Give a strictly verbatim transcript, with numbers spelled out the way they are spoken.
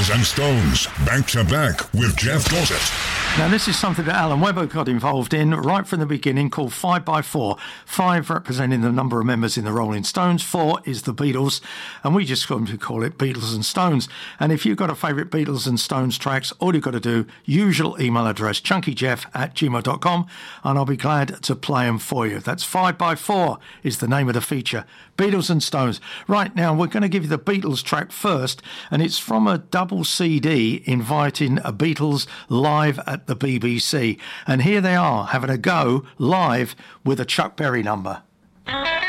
Beatles and Stones, back to back with Jeff Dossett. Now, this is something that Alan Webber got involved in right from the beginning, called five by four. Five representing the number of members in the Rolling Stones, four is the Beatles, and we just going to call it Beatles and Stones. And if you've got a favourite Beatles and Stones tracks, all you've got to do, usual email address, chunkyjeff at gmail dot com, and I'll be glad to play them for you. That's five by four is the name of the feature, Beatles and Stones. Right, now we're going to give you the Beatles track first, and it's from a double C D inviting a Beatles live at the B B C. And here they are having a go live with a Chuck Berry number.